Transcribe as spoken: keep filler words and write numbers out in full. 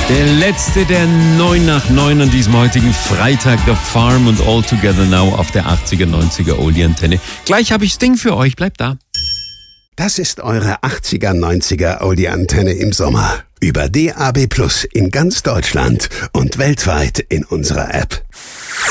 Der letzte der neun nach neun an diesem heutigen Freitag, The Farm und All Together Now auf der achtziger, neunziger Oldie-Antenne. Gleich habe ich Sting für euch, bleibt da. Das ist eure achtziger, neunziger Oldie-Antenne im Sommer. Über D A B Plus in ganz Deutschland und weltweit in unserer App.